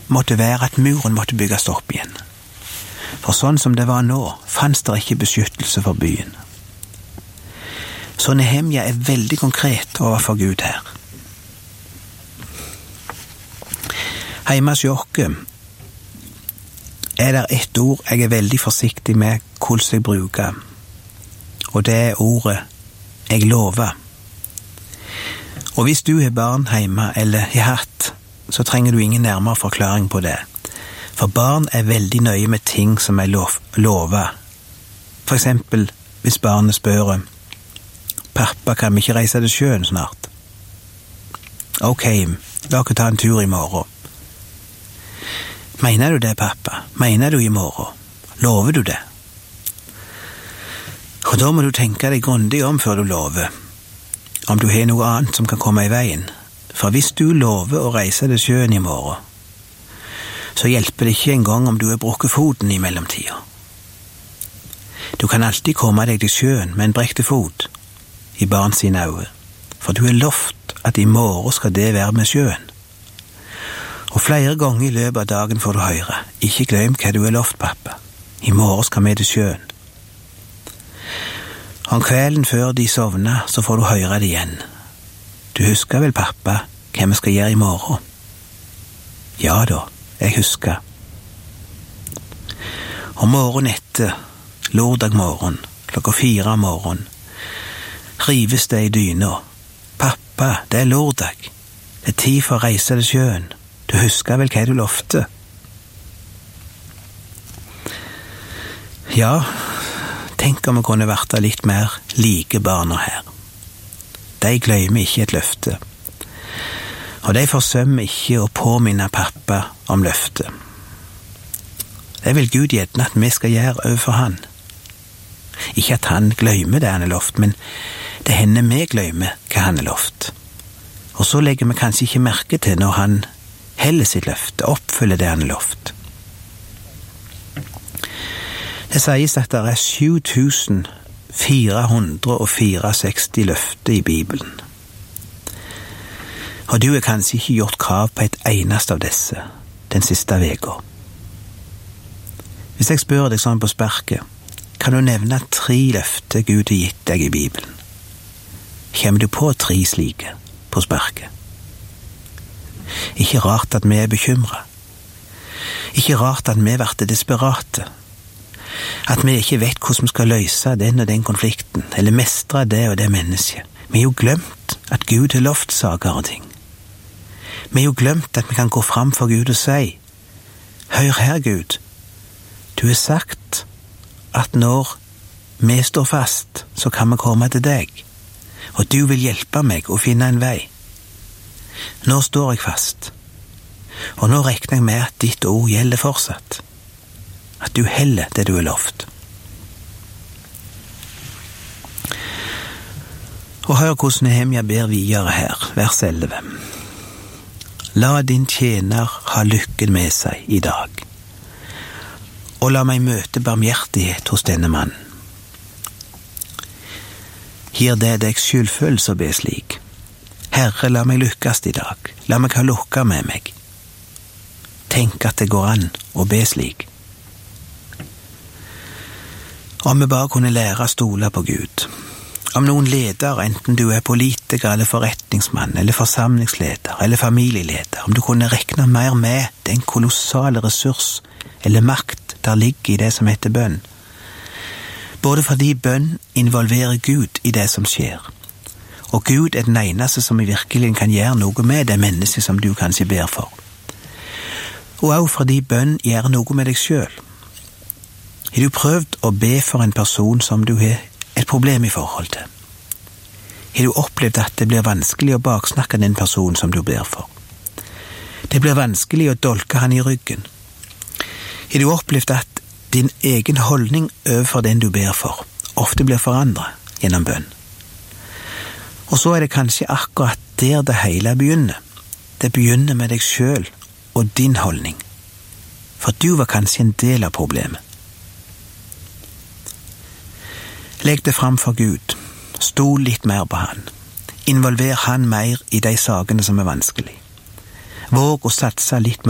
måtte være at muren måtte bygges opp igjen. For sånn som det var nå, fanns det ikke beskyttelse for byen. Så Nehemja er veldig konkret overfor Gud her. Heima hos Jokke er det ett ord jeg er veldig forsiktig med hvordan jeg bruker, og det er ordet «jeg lover». Og hvis du har barn hjemme eller har hatt, så trenger du ingen nærmere forklaring på det. For barn er veldig nøye med ting som er lovet. For eksempel hvis barnet spør «Pappa, kan vi ikke reise til sjøen snart?» «Ok, la oss ta en tur i morgen». «Mener du det, pappa? Mener du i morgen? Lover du det?» Og da må du tenke deg grundig om før du lover, om du har noe annet som kan komme i veien. For hvis du lover å reise til sjøen i morgen, så hjelper det ikke engang om du har brukket foten i mellomtida. Du kan alltid komme deg til sjøen med en brekte fot i barn sine øyne, for du har lovt at i morgen skal det være med sjøen. Og flere ganger i løpet av dagen får du høre, ikke glem hva du har lovt, pappa. I morgen skal vi til sjøen. Om kvelden før de sovner, så får du høre det igjen. Du husker vel, pappa, hva vi skal gjøre i morgen? Ja da, jeg husker. Og morgen etter, lørdag morgen, 4:00 om morgenen, rives det i dyna. Pappa, det er lørdag. Det er tid for å reise til sjøen. Du husker vel hva du lovte? Ja, tenk om vi kunne vært litt mer like barna her. De glemmer ikke et løfte, og de forsømmer ikke å påminne pappa om løftet. Det vil Gud gjerne at vi skal gjøre overfor han. Ikke at han glemmer det han har lovt, men det hender vi glemmer hva han har lovt. Og så legger vi kanskje ikke merke til når han heller sitt løfte, oppfyller det han har lovt. Det sies at det er 7464 løfter i Bibelen. Og du har kanskje ikke gjort krav på et eneste av disse den siste veka. Hvis jeg spør deg sånn på sparket, kan du nevne 3 løfter Gud har gitt deg i Bibelen? Kommer du på 3 slike på sparket? Ikke rart at vi er bekymret. Ikke rart at vi blir desperate. At vi ikke vet hvordan vi skal løse den og den konflikten, eller mestre det og det mennesket. Vi har jo glemt at Gud har lovt saker og ting. Vi har jo glemt at vi kan gå fram for Gud og si, «Hør her, Gud, du har sagt at når vi står fast, så kan vi komme til deg, og du vil hjelpe meg å finne en vei. Nå står jeg fast, og nå regner jeg med at ditt ord gjelder fortsatt, at du heller det du har lovt.» Og hør hvordan Nehemja ber videre her, vers 11. «La din tjener ha lykken med seg i dag, og la meg møte barmhjertighet hos denne mannen. Gir det deg skyldfølelse å be slik? Herre, la meg lykkes i dag, la meg ha lukka med meg. Tenk at det går an å be slik. Om vi bare kunne lære å stole på Gud. Om noen leder, enten du er politiker eller forretningsmann, eller forsamlingsleder, eller familieleder, om du kunne rekne mer med den kolossale ressurs eller makt der ligger i det som heter bønn. Både fordi bønn involverer Gud i det som skjer, og Gud er den eneste som virkelig kan gjøre noe med det mennesket som du kanskje ber for. Og også fordi bønn gjør noe med deg selv. Har du prøvd å be for en person som du har et problem i forhold til? Har du opplevd at det blir vanskelig å baksnakke den personen som du ber for? Det blir vanskelig å dolke han i ryggen. Har du opplevd at din egen holdning overfor den du ber for ofte blir forandret gjennom bønn? Og så er det kanskje akkurat der det hele begynner. Det begynner med deg selv og din holdning. For du var kanskje en del av problemet. Legg det fram for Gud. Stol litt mer på han. Involver han mer i de sakene som er vanskelig. Våg å satse litt mer